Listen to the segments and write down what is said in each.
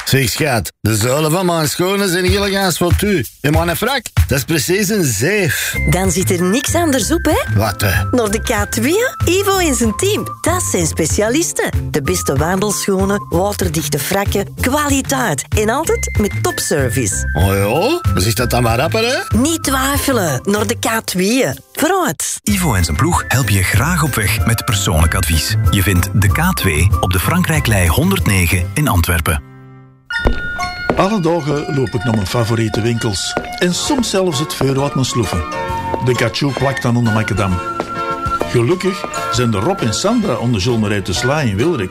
Zeg schat, de zolen van mijn schoenen zijn gelijk als wat u. En mijn frak, dat is precies een zeef. Dan zit er niks anders op, hè? Wat? Naar de K2, Ivo en zijn team. Dat zijn specialisten. De beste wandelschoenen, waterdichte frakken, kwaliteit. En altijd met topservice. Oh ja? Zeg dat dan maar rapper, hè? Niet twijfelen, naar de K2. Vooruit. Ivo en zijn ploeg helpen je graag op weg met persoonlijk advies. Je vindt de K2 op de Frankrijklei 109 in Antwerpen. Alle dagen loop ik naar mijn favoriete winkels. En soms zelfs het vuur uit mijn sloeven. De Cachou plakt dan onder Macadam. Gelukkig zijn de Rob en Sandra onder Zulmerij te Sla in Wilrik.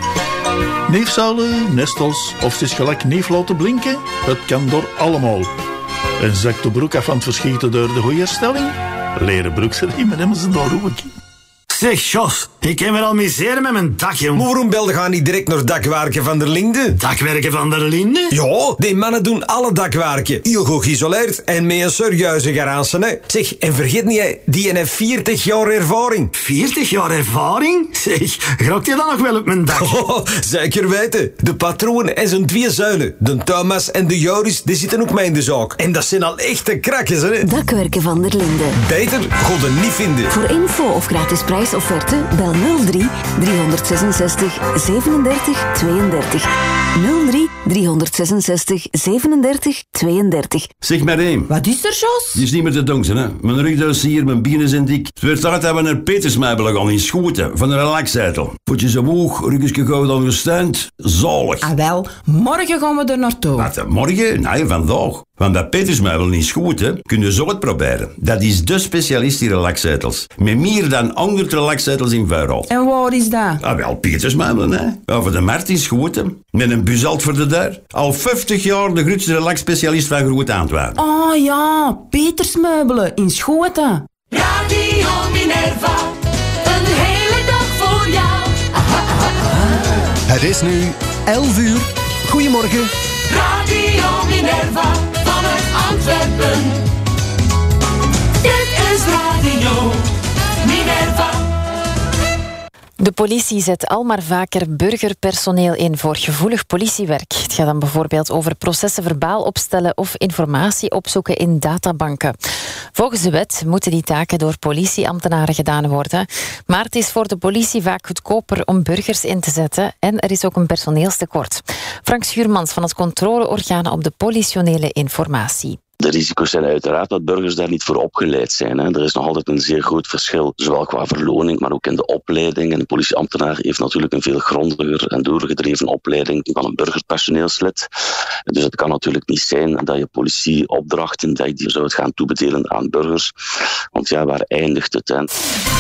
Neefzuilen, nestels of het is gelijk neef laten blinken. Het kan door allemaal. En zakt de broek af van het verschieten door de goede herstelling? Leren broeksriemen hebben ze daar ook. Zeg, Jos, ik kan weer al miseren met mijn dak, jongen. Maar waarom belde gaan niet direct naar dakwerken van der Linde? Dakwerken van der Linde? Ja, die mannen doen alle dakwerken. Heel goed geïsoleerd en met een serieuze garage. Hè. Zeg, en vergeet niet, die heeft 40 jaar ervaring. 40 jaar ervaring? Zeg, grokt je dan nog wel op mijn dak? Oh, zeker weten. De patroon en zijn 2 zuilen. De Thomas en de Joris, die zitten ook mee in de zaak. En dat zijn al echte krakkers, hè. Dakwerken van der Linde. Beter, god er niet vinden. Voor info of gratis prijsofferte, bel 03 366 37 32. 03 366 37 32. Zeg maar één. Wat is er, Jos? Die is niet meer te donksen, hè. Mijn rugduis hier, mijn bienen zijn dik. Het werd tijd dat we naar Petersmeibelen gaan in Schoten, van een relaxzetel. Voetjes omhoog, ruggesje gauw ondersteund. Zalig. Ah wel, morgen gaan we er naartoe. Wat, morgen? Nee, vandaag. Want bij Petersmeibelen in Schoten kun je zo het proberen. Dat is de specialist in relaxzetels. Met meer dan 100 relaxzetels in vuurhout. En waar is dat? Ah, wel, Petersmeibelen, hè. Over de markt in Schoten. Met een buzalt voor de deur. Al 50 jaar de grootste relaxspecialist van Groot Antwerpen. Oh ja, Petersmeubelen in Schoten. Radio Minerva, een hele dag voor jou. Het is nu 11 uur. Goedemorgen. Radio Minerva, vanuit Antwerpen. Dit is Radio Minerva. De politie zet al maar vaker burgerpersoneel in voor gevoelig politiewerk. Het gaat dan bijvoorbeeld over processen verbaal opstellen of informatie opzoeken in databanken. Volgens de wet moeten die taken door politieambtenaren gedaan worden. Maar het is voor de politie vaak goedkoper om burgers in te zetten en er is ook een personeelstekort. Frank Schuurmans van het controleorgaan op de politionele informatie. De risico's zijn uiteraard dat burgers daar niet voor opgeleid zijn. Hè. Er is nog altijd een zeer groot verschil, zowel qua verloning, maar ook in de opleiding. En een politieambtenaar heeft natuurlijk een veel grondiger en doorgedreven opleiding dan een burgerpersoneelslid. Dus het kan natuurlijk niet zijn dat je politieopdrachten dat je die zou gaan toebedelen aan burgers. Want ja, waar eindigt het? Hè?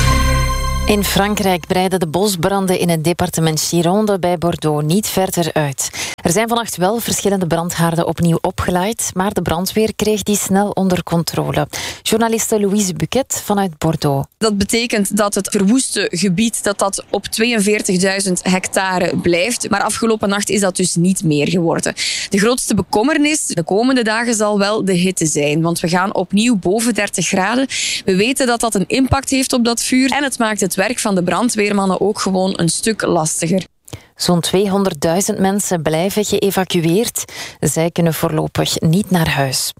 In Frankrijk breiden de bosbranden in het departement Gironde bij Bordeaux niet verder uit. Er zijn vannacht wel verschillende brandhaarden opnieuw opgelaaid, maar de brandweer kreeg die snel onder controle. Journaliste Louise Buquet vanuit Bordeaux. Dat betekent dat het verwoeste gebied dat op 42.000 hectare blijft. Maar afgelopen nacht is dat dus niet meer geworden. De grootste bekommernis de komende dagen zal wel de hitte zijn. Want we gaan opnieuw boven 30 graden. We weten dat dat een impact heeft op dat vuur. En het maakt het werk van de brandweermannen ook gewoon een stuk lastiger. Zo'n 200.000 mensen blijven geëvacueerd. Zij kunnen voorlopig niet naar huis.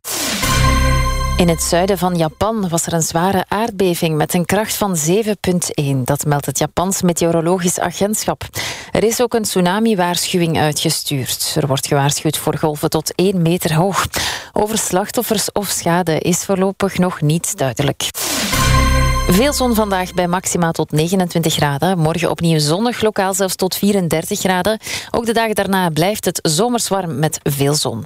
In het zuiden van Japan was er een zware aardbeving met een kracht van 7,1. Dat meldt het Japans Meteorologisch Agentschap. Er is ook een tsunami-waarschuwing uitgestuurd. Er wordt gewaarschuwd voor golven tot 1 meter hoog. Over slachtoffers of schade is voorlopig nog niets duidelijk. Veel zon vandaag bij maxima tot 29 graden. Morgen opnieuw zonnig, lokaal zelfs tot 34 graden. Ook de dagen daarna blijft het zomers warm met veel zon.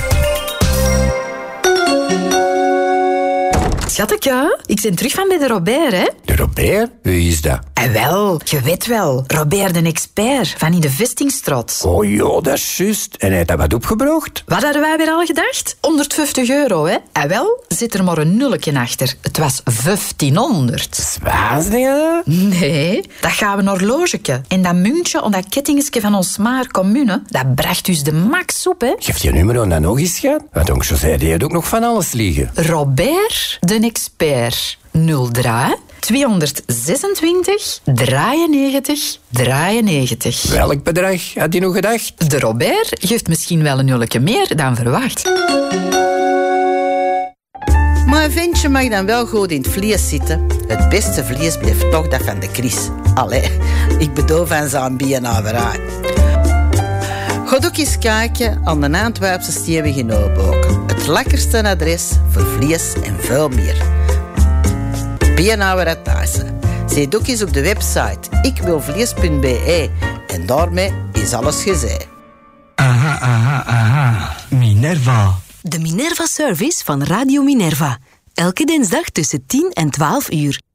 Schatje, ik ben terug van bij de Robert, hè? De Robert? Wie is dat? En wel, je weet wel. Robert de expert van in de Vestingstraat. Oh ja, dat is juist. En hij heeft dat wat opgebracht? Wat hadden wij weer al gedacht? 150 euro, hè? En wel, zit er maar een nulletje achter. Het was 1500. Zwaar, je? Nee, dat gaan we een horlogeke. En dat muntje en dat kettingetje van ons maar commune, dat bracht dus de max op, hè? Geef je nummer dan nog eens, schat? Want onkel zei die had ook nog van alles liggen. Robert de expert. 03 226 93 93. Welk bedrag had hij nog gedacht? De Robert geeft misschien wel een nulletje meer dan verwacht. Maar een ventje mag dan wel goed in het vlees zitten. Het beste vlees blijft toch dat van de Chris. Allee, ik bedoel van zijn bienaverij. Ga ook eens kijken aan de Antwerpse Stewig in Oostboken. Het lekkerste adres voor vlees en veel meer. Bienaverij Thijssen. Zet ook eens op de website ikwilvlees.be en daarmee is alles gezegd. Aha. Minerva. De Minerva-service van Radio Minerva. Elke dinsdag tussen 10 en 12 uur.